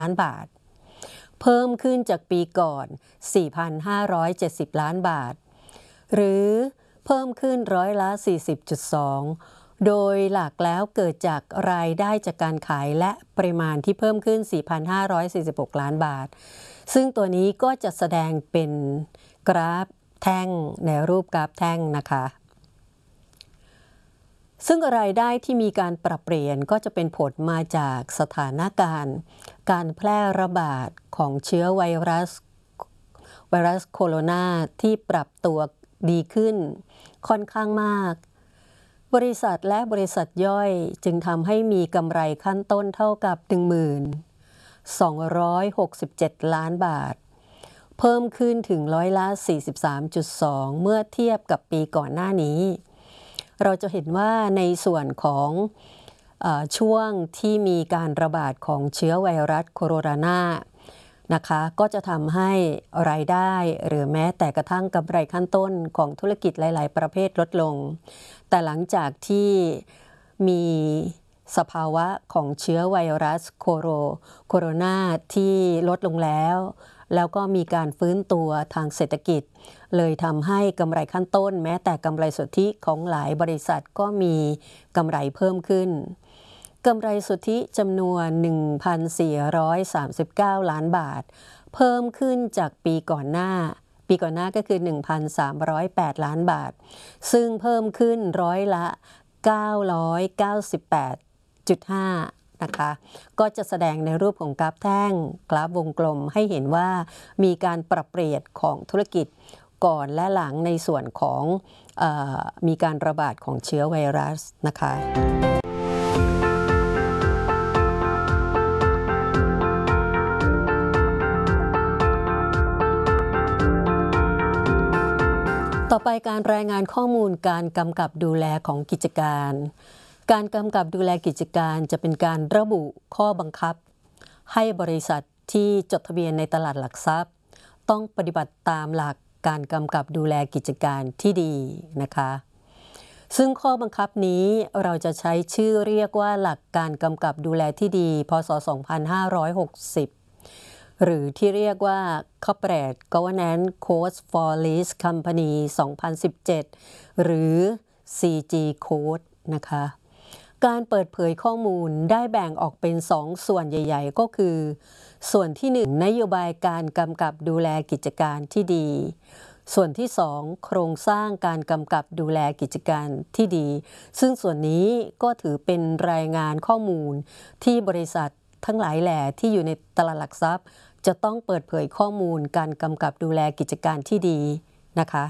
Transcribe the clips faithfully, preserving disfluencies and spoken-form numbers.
ล้านบาทเพิ่มขึ้นจากปีก่อน สี่พันห้าร้อยเจ็ดสิบ ล้านบาทหรือเพิ่มขึ้นร้อยละ สี่สิบจุดสอง โดยหลักแล้วเกิดจากรายได้จากการขายและปริมาณที่เพิ่มขึ้น สี่พันห้าร้อยสี่สิบหก ล้านบาทซึ่งตัวนี้ก็จะแสดงเป็นกราฟแท่งในรูปกราฟแท่งนะคะซึ่งรายได้ที่มีการปรับเปลี่ยนก็จะเป็นผลมาจากสถานการณ์การแพร่ระบาดของเชื้อไวรัสไวรัสโคโรนาที่ปรับตัวดีขึ้นค่อนข้างมากบริษัทและบริษัทย่อยจึงทำให้มีกำไรขั้นต้นเท่ากับ หนึ่งหมื่นสองร้อยหกสิบเจ็ด ล้านบาทเพิ่มขึ้นถึงร้อยละ สี่สิบสามจุดสอง เมื่อเทียบกับปีก่อนหน้านี้เราจะเห็นว่าในส่วนของเอ่อช่วงที่มีการระบาดของเชื้อไวรัสโคโรนานะคะก็จะทำให้รายได้หรือแม้แต่กระทั่งกำไรขั้นต้นของธุรกิจหลายๆประเภทลดลงแต่หลังจากที่มีสภาวะของเชื้อไวรัสโคโรโคโรนาที่ลดลงแล้วแล้วก็มีการฟื้นตัวทางเศรษฐกิจเลยทำให้กำไรขั้นต้นแม้แต่กำไรสุทธิของหลายบริษัทก็มีกำไรเพิ่มขึ้นกำไรสุทธิจำนวน หนึ่งพันสี่ร้อยสามสิบเก้า ล้านบาทเพิ่มขึ้นจากปีก่อนหน้าปีก่อนหน้าก็คือ หนึ่งพันสามร้อยแปด ล้านบาทซึ่งเพิ่มขึ้นร้อยละเก้าร้อยเก้าสิบแปดจุดห้า นะคะก็จะแสดงในรูปของกราฟแท่งกราฟวงกลมให้เห็นว่ามีการปรับเปลี่ยนของธุรกิจก่อนและหลังในส่วนของเอ่อมีการระบาดของเชื้อไวรัสนะคะต่อไปการรายงานข้อมูลการกำกับดูแลของกิจการการกำกับดูแลกิจการจะเป็นการระบุข้อบังคับให้บริษัทที่จดทะเบียนในตลาดหลักทรัพย์ต้องปฏิบัติตามหลักการกำกับดูแลกิจการที่ดีนะคะซึ่งข้อบังคับนี้เราจะใช้ชื่อเรียกว่าหลักการกำกับดูแลที่ดีพ.ศ. สองพันห้าร้อยหกสิบหรือที่เรียกว่า Corporate Governance Code for Lease Company สองพันสิบเจ็ดหรือ ซี จี Code นะคะการเปิดเผยข้อมูลได้แบ่งออกเป็นสองส่วนใหญ่ๆก็คือส่วนที่หนึ่งนโยบายการกำกับดูแลกิจการที่ดีส่วนที่สองโครงสร้างการกำกับดูแลกิจการที่ดีซึ่งส่วนนี้ก็ถือเป็นรายงานข้อมูลที่บริษัททั้งหลายแหล่ที่อยู่ในตลาดหลักทรัพย์จะต้องเปิดเผยข้อมูลการกำกับดูแลกิจการที่ดีนะคะ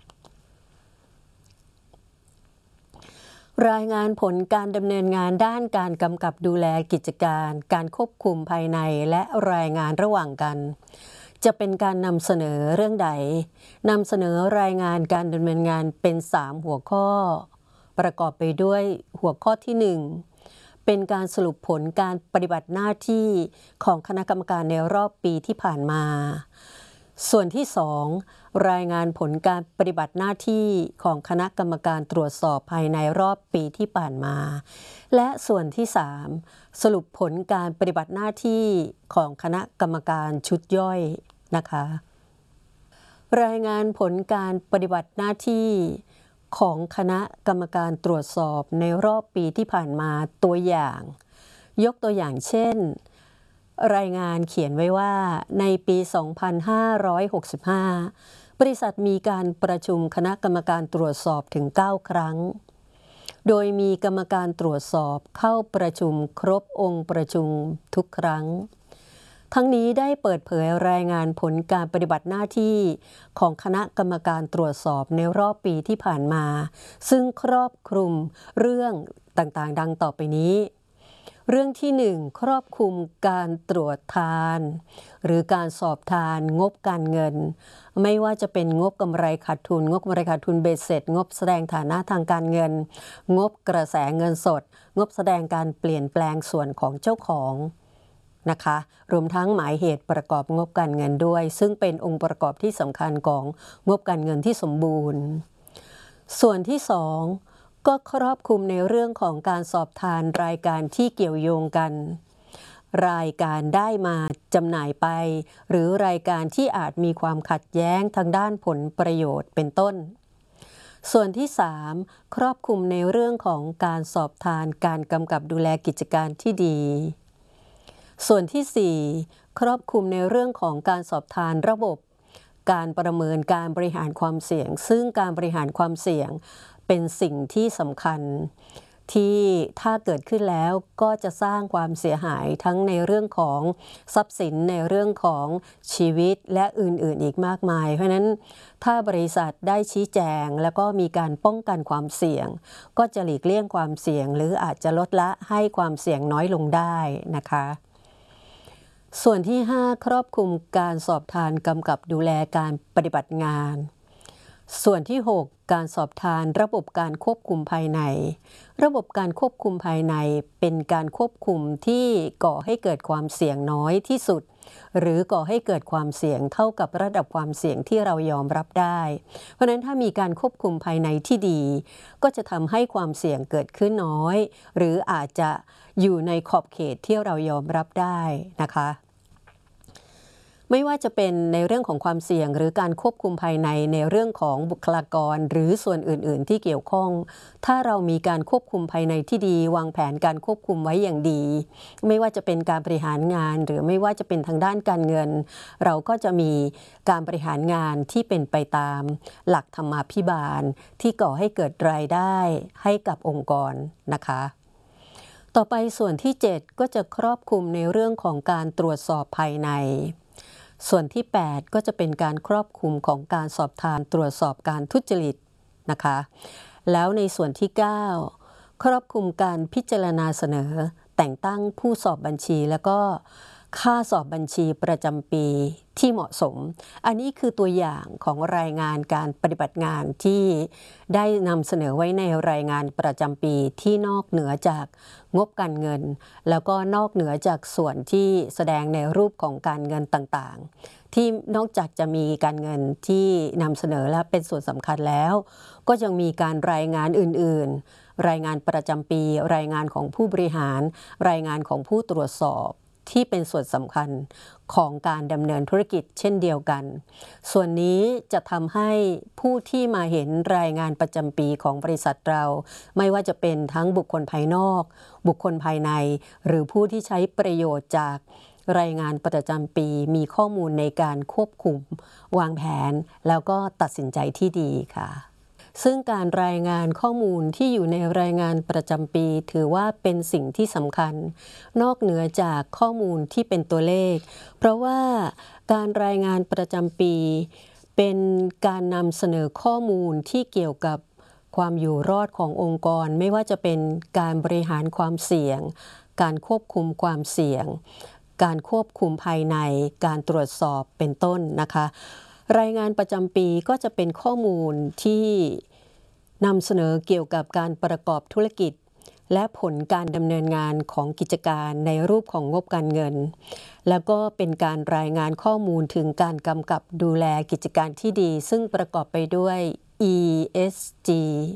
รายงานผลการดำเนินงานด้านการกำกับดูแลกิจการการควบคุมภายในและรายงานระหว่างกันจะเป็นการนำเสนอเรื่องใดนำเสนอรายงานการดำเนินงานเป็นสามหัวข้อประกอบไปด้วยหัวข้อที่หนึ่งเป็นการสรุปผลการปฏิบัติหน้าที่ของคณะกรรมการในรอบปีที่ผ่านมาส่วนที่สองรายงานผลการปฏิบัติหน้าที่ของคณะกรรมการตรวจสอบภายในรอบปีที่ผ่านมาและส่วนที่สามสรุปผลการปฏิบัติหน้าที่ของคณะกรรมการชุดย่อยนะคะรายงานผลการปฏิบัติหน้าที่ของคณะกรรมการตรวจสอบในรอบปีที่ผ่านมาตัวอย่างยกตัวอย่างเช่นรายงานเขียนไว้ว่าในปี สองพันห้าร้อยหกสิบห้า บริษัทมีการประชุมคณะกรรมการตรวจสอบถึงเก้าครั้งโดยมีกรรมการตรวจสอบเข้าประชุมครบองค์ประชุมทุกครั้งทั้งนี้ได้เปิดเผยรายงานผลการปฏิบัติหน้าที่ของคณะกรรมการตรวจสอบในรอบปีที่ผ่านมาซึ่งครอบคลุมเรื่องต่างๆดังต่อไปนี้เรื่องที่หนึ่งครอบคลุมการตรวจทานหรือการสอบทานงบการเงินไม่ว่าจะเป็นงบกำไรขาดทุนงบกำไรขาดทุนเบ็ดเสร็จงบแสดงฐานะทางการเงินงบกระแสเงินสดงบแสดงการเปลี่ยนแปลงส่วนของเจ้าของนะคะรวมทั้งหมายเหตุประกอบงบการเงินด้วยซึ่งเป็นองค์ประกอบที่สำคัญของงบการเงินที่สมบูรณ์ส่วนที่สองก็ครอบคลุมในเรื่องของการสอบทานรายการที่เกี่ยวโยงกันรายการได้มาจำหน่ายไปหรือรายการที่อาจมีความขัดแย้งทางด้านผลประโยชน์เป็นต้นส่วนที่สามครอบคลุมในเรื่องของการสอบทานการกำกับดูแลกิจการที่ดีส่วนที่สี่ครอบคลุมในเรื่องของการสอบทานระบบการประเมินการบริหารความเสี่ยงซึ่งการบริหารความเสี่ยงเป็นสิ่งที่สำคัญที่ถ้าเกิดขึ้นแล้วก็จะสร้างความเสียหายทั้งในเรื่องของทรัพย์สินในเรื่องของชีวิตและอื่นๆอีกมากมายเพราะฉะนั้นถ้าบริษัทได้ชี้แจงแล้วก็มีการป้องกันความเสี่ยงก็จะหลีกเลี่ยงความเสี่ยงหรืออาจจะลดละให้ความเสี่ยงน้อยลงได้นะคะส่วนที่ห้าครอบคลุมการสอบทานกำกับดูแลการปฏิบัติงานส่วนที่หกการสอบทานระบบการควบคุมภายในระบบการควบคุมภายในเป็นการควบคุมที่ก่อให้เกิดความเสี่ยงน้อยที่สุดหรือก่อให้เกิดความเสี่ยงเท่ากับระดับความเสี่ยงที่เรายอมรับได้เพราะฉะนั้นถ้ามีการควบคุมภายในที่ดีก็จะทำให้ความเสี่ยงเกิดขึ้นน้อยหรืออาจจะอยู่ในขอบเขตที่เรายอมรับได้นะคะไม่ว่าจะเป็นในเรื่องของความเสี่ยงหรือการควบคุมภายในในเรื่องของบุคลากรหรือส่วนอื่นๆที่เกี่ยวข้องถ้าเรามีการควบคุมภายในที่ดีวางแผนการควบคุมไว้อย่างดีไม่ว่าจะเป็นการบริหารงานหรือไม่ว่าจะเป็นทางด้านการเงินเราก็จะมีการบริหารงานที่เป็นไปตามหลักธรรมาภิบาลที่ก่อให้เกิดรายได้ให้กับองค์กรนะคะต่อไปส่วนที่เจ็ดก็จะครอบคลุมในเรื่องของการตรวจสอบภายในส่วนที่แปดก็จะเป็นการครอบคลุมของการสอบทานตรวจสอบการทุจริตนะคะแล้วในส่วนที่เก้าครอบคลุมการพิจารณาเสนอแต่งตั้งผู้สอบบัญชีแล้วก็ค่าสอบบัญชีประจำปีที่เหมาะสมอันนี้คือตัวอย่างของรายงานการปฏิบัติงานที่ได้นำเสนอไว้ในรายงานประจำปีที่นอกเหนือจากงบการเงินแล้วก็นอกเหนือจากส่วนที่แสดงในรูปของการเงินต่างๆที่นอกจากจะมีการเงินที่นำเสนอและเป็นส่วนสำคัญแล้วก็ยังมีการรายงานอื่นๆรายงานประจำปีรายงานของผู้บริหารรายงานของผู้ตรวจสอบที่เป็นส่วนสำคัญของการดำเนินธุรกิจเช่นเดียวกันส่วนนี้จะทำให้ผู้ที่มาเห็นรายงานประจำปีของบริษัทเราไม่ว่าจะเป็นทั้งบุคคลภายนอกบุคคลภายในหรือผู้ที่ใช้ประโยชน์จากรายงานประจำปีมีข้อมูลในการควบคุมวางแผนแล้วก็ตัดสินใจที่ดีค่ะซึ่งการรายงานข้อมูลที่อยู่ในรายงานประจำปีถือว่าเป็นสิ่งที่สำคัญนอกเหนือจากข้อมูลที่เป็นตัวเลขเพราะว่าการรายงานประจำปีเป็นการนำเสนอข้อมูลที่เกี่ยวกับความอยู่รอดขององค์กรไม่ว่าจะเป็นการบริหารความเสี่ยงการควบคุมความเสี่ยงการควบคุมภายในการตรวจสอบเป็นต้นนะคะรายงานประจำปีก็จะเป็นข้อมูลที่นำเสนอเกี่ยวกับการประกอบธุรกิจและผลการดำเนินงานของกิจการในรูปของงบการเงินแล้วก็เป็นการรายงานข้อมูลถึงการกำกับดูแลกิจการที่ดีซึ่งประกอบไปด้วย อี เอส จี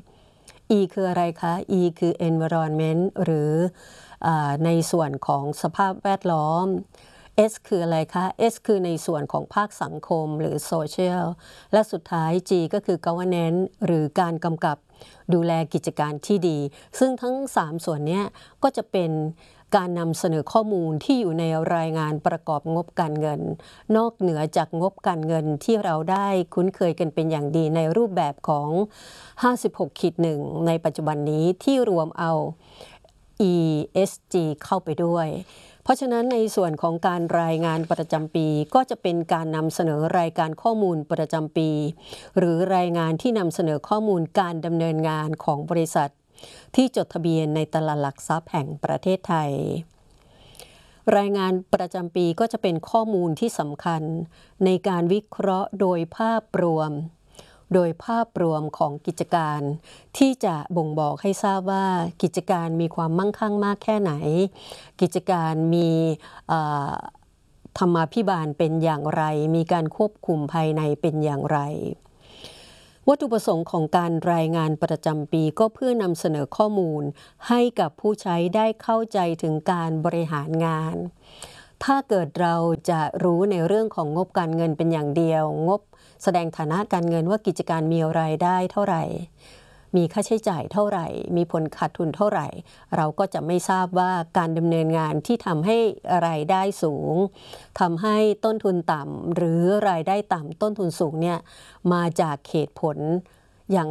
E คืออะไรคะ E คือ environment หรือในส่วนของสภาพแวดล้อมS คืออะไรคะ S คือในส่วนของภาคสังคมหรือ Social และสุดท้าย G ก็คือ Governance หรือการกำกับดูแลกิจการที่ดีซึ่งทั้งสามส่วนนี้ก็จะเป็นการนำเสนอข้อมูลที่อยู่ในรายงานประกอบงบการเงินนอกเหนือจากงบการเงินที่เราได้คุ้นเคยกันเป็นอย่างดีในรูปแบบของ ห้าสิบหก หนึ่ง ในปัจจุบันนี้ที่รวมเอา อี เอส จี เข้าไปด้วยเพราะฉะนั้นในส่วนของการรายงานประจำปีก็จะเป็นการนำเสนอรายการข้อมูลประจำปีหรือรายงานที่นำเสนอข้อมูลการดำเนินงานของบริษัทที่จดทะเบียนในตลาดหลักทรัพย์แห่งประเทศไทยรายงานประจำปีก็จะเป็นข้อมูลที่สำคัญในการวิเคราะห์โดยภาพรวมโดยภาพรวมของกิจการที่จะบ่งบอกให้ทราบว่ากิจการมีความมั่งคั่งมากแค่ไหนกิจการมีธรรมาภิบาลเป็นอย่างไรมีการควบคุมภายในเป็นอย่างไรวัตถุประสงค์ของการรายงานประจำปีก็เพื่อนำเสนอข้อมูลให้กับผู้ใช้ได้เข้าใจถึงการบริหารงานถ้าเกิดเราจะรู้ในเรื่องของงบการเงินเป็นอย่างเดียวงบแสดงฐานะการเงินว่ากิจการมีรายได้เท่าไหร่มีค่าใช้จ่ายเท่าไหร่มีผลขาดทุนเท่าไหร่เราก็จะไม่ทราบว่าการดำเนินงานที่ทำให้รายได้สูงทำให้ต้นทุนต่ำหรือรายได้ต่ำต้นทุนสูงเนี่ยมาจากเหตุผล